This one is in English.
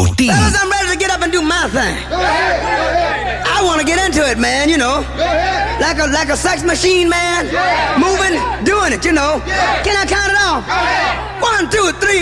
Martini. Fellas, I'm ready to get up and do my thing. I want to get into it, man, you know. Like a sex machine, man. Moving, doing it, you know. Can I count it off? 1, 2, 3.